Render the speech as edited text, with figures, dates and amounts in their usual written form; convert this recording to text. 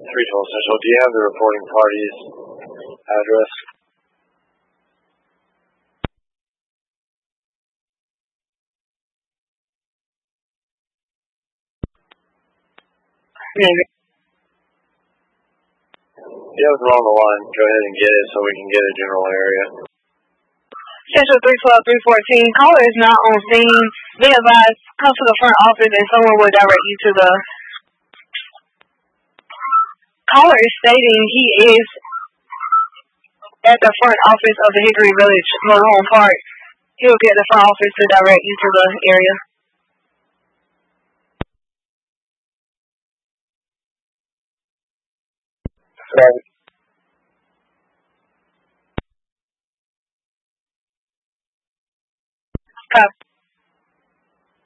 312 Central. Do you have the reporting party's address? Yeah. Yeah, it's on the line. Go ahead and get it so we can get a general area. Central 312-314. Caller is not on scene. Be advised, come to the front office and someone will direct you to the... Caller is stating he is at the front office of the Hickory Village Malone Park. He'll get the front office to direct you to the area. Right. Copy.